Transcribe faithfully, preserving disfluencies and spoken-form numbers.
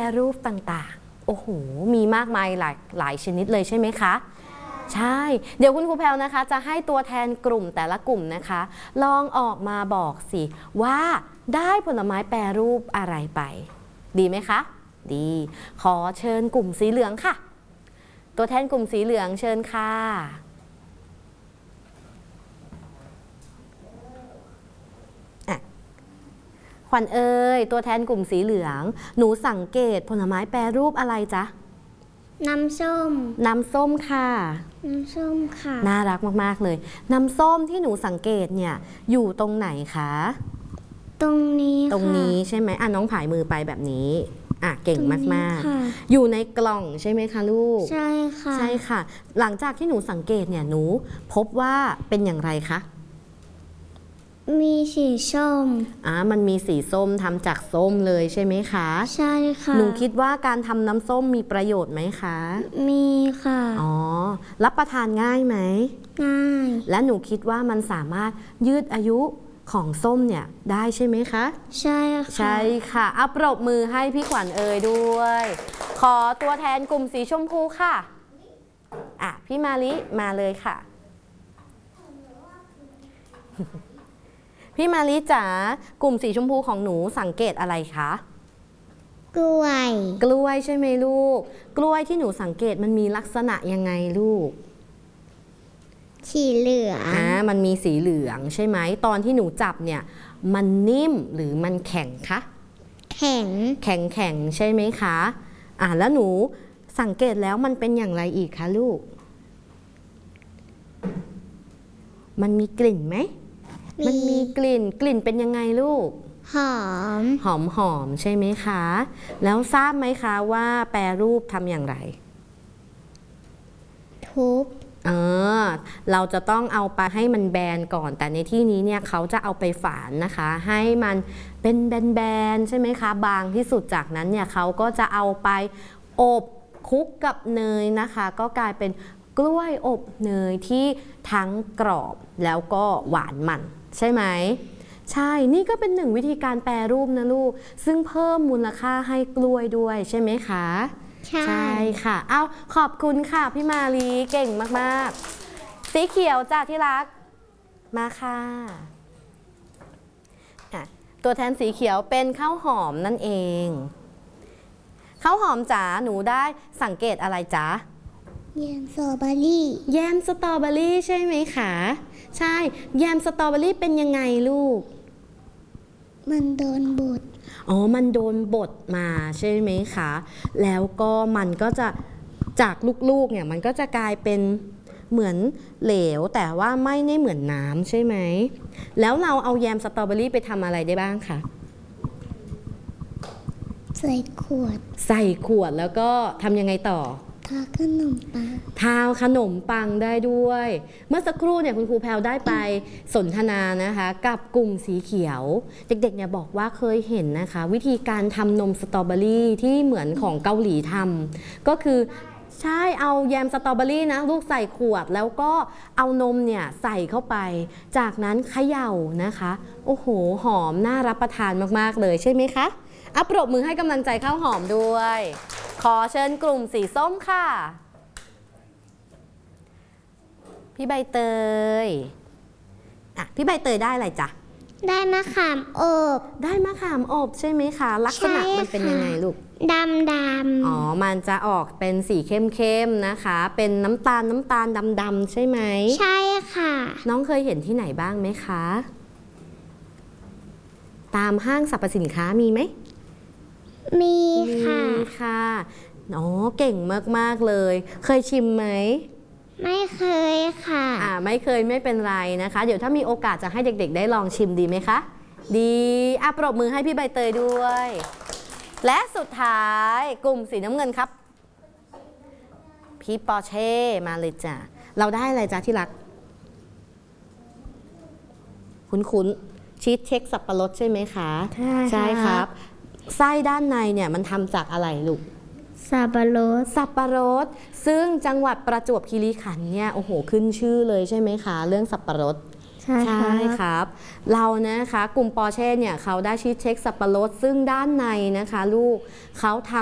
รูปต่างๆโอ้โหมีมากมายหลายหลายชนิดเลยใช่ไหมคะใช่เดี๋ยวคุณครูแพลวนะคะจะให้ตัวแทนกลุ่มแต่ละกลุ่มนะคะลองออกมาบอกสิว่าได้ผลไม้แปรรูปอะไรไปดีไหมคะดีขอเชิญกลุ่มสีเหลืองค่ะตัวแทนกลุ่มสีเหลืองเชิญค่ะขวัญเอ่ยตัวแทนกลุ่มสีเหลืองหนูสังเกตผลไม้แปรรูปอะไรจ๊ะน้ำส้มน้ำส้มค่ะน้ำส้มค่ะน่ารักมากๆเลยน้ำส้มที่หนูสังเกตเนี่ยอยู่ตรงไหนคะตรงนี้ตรงนี้ใช่ไหมอ่ะน้องผายมือไปแบบนี้อ่ะเก่งมากๆอยู่ในกล่องใช่ไหมคะลูกใช่ค่ะใช่ค่ะหลังจากที่หนูสังเกตเนี่ยหนูพบว่าเป็นอย่างไรคะมีสีส้มอ่ามันมีสีส้มทำจากส้มเลยใช่ไหมคะใช่ค่ะหนูคิดว่าการทำน้ำส้มมีประโยชน์ไหมคะมีค่ะอ๋อรับประทานง่ายไหมง่ายและหนูคิดว่ามันสามารถยืดอายุของส้มเนี่ยได้ใช่ไหมคะใช่ค่ะใช่ค่ะเอาปรบมือให้พี่ขวัญเอ่ยด้วยขอตัวแทนกลุ่มสีชมพูค่ะอ่ะพี่มาลิมาเลยค่ะพี่มาลิจ๋ากลุ่มสีชมพูของหนูสังเกตอะไรคะกล้วยกล้วยใช่ไหมลูกกล้วยที่หนูสังเกตมันมีลักษณะยังไงลูกสีเหลืองอ่ามันมีสีเหลืองใช่ไหมตอนที่หนูจับเนี่ยมันนิ่มหรือมันแข็งคะแข็งแข็งแข็งใช่ไหมคะอ่าแล้วหนูสังเกตแล้วมันเป็นอย่างไรอีกคะลูกมันมีกลิ่นไหมมันมีกลิ่นกลิ่นเป็นยังไงลูกหอมหอมหอมใช่ไหมคะแล้วทราบไหมคะว่าแปรรูปทำอย่างไรทุบเออเราจะต้องเอาไปให้มันแบนก่อนแต่ในที่นี้เนี่ยเขาจะเอาไปฝานนะคะให้มันเป็นแบนๆใช่ไหมคะบางที่สุดจากนั้นเนี่ยเขาก็จะเอาไปอบคลุกกับเนยนะคะก็กลายเป็นกล้วยอบเนยที่ทั้งกรอบแล้วก็หวานมันใช่ไหมใช่นี่ก็เป็นหนึ่งวิธีการแปรรูปนะลูกซึ่งเพิ่มมูลค่าให้กล้วยด้วยใช่ไหมคะใช่ค่ะเอาขอบคุณค่ะพี่มาลีเก่งมากๆสีเขียวจ้าที่รักมาค่ะอ่ะตัวแทนสีเขียวเป็นข้าวหอมนั่นเองข้าวหอมจ๋าหนูได้สังเกตอะไรจ๊ะแยมสตรอเบอรี่แยมสตรอเบอรี่ใช่ไหมคะใช่แยมสตรอเบอรี่เป็นยังไงลูกมันโดนบดอ๋อมันโดนบดมาใช่ไหมคะแล้วก็มันก็จะจากลูกๆเนี่ยมันก็จะกลายเป็นเหมือนเหลวแต่ว่าไม่ได้เหมือนน้ำใช่ไหมแล้วเราเอาแยมสตรอเบอรี่ไปทำอะไรได้บ้างคะใส่ขวดใส่ขวดแล้วก็ทำยังไงต่อทาขนมปังทาขนมปังได้ด้วยเมื่อสักครู่เนี่ยคุณครูแพลวได้ไปสนทนานะคะกับกลุ่มสีเขียวเด็กๆเนี่ยบอกว่าเคยเห็นนะคะวิธีการทำนมสตรอเบอรี่ที่เหมือนของเกาหลีทำก็คือใช่เอาแยมสตรอเบอรี่นะลูกใส่ขวดแล้วก็เอานมเนี่ยใส่เข้าไปจากนั้นเขย่านะคะโอ้โหหอมน่ารับประทานมากๆเลยใช่ไหมคะอ่ะปรบมือให้กำลังใจข้าวหอมด้วยขอเชิญกลุ่มสีส้มค่ะพี่ใบเตยอ่ะพี่ใบเตยได้อะไรจ๊ะได้มะขามอบได้มะขามอบใช่ไหมคะลักษณะมันเป็นยังไงลูกดำดำอ๋อมันจะออกเป็นสีเข้มๆนะคะเป็นน้ำตาลน้ำตาลดำๆใช่ไหมใช่ค่ะน้องเคยเห็นที่ไหนบ้างไหมคะตามห้างสรรพสินค้ามีไหมมีค่ะมีค่ะอ๋อเก่งมากๆเลยเคยชิมไหมไม่เคยค่ะอ่าไม่เคยไม่เป็นไรนะคะเดี๋ยวถ้ามีโอกาสจะให้เด็กๆได้ลองชิมดีไหมคะดีอ่ะปรบมือให้พี่ใบเตยด้วยและสุดท้ายกลุ่มสีน้ำเงินครับพี่ปอเช่มาเลยจ้ะเราได้อะไรจ้ะที่รักคุ้นๆชีสเค้กสับปะรดใช่ไหมคะใช่ใช่ครับไส้ด้านในเนี่ยมันทำจากอะไรลูกสับปะรดสับปะรดซึ่งจังหวัดประจวบคีรีขันธ์เนี่ยโอ้โหขึ้นชื่อเลยใช่ไหมคะเรื่องสับปะรดใช่ครับเรานะคะกลุ่มปอเช่เนี่ยเขาได้ชีสเค้กสับปะรดซึ่งด้านในนะคะลูกเขาทำ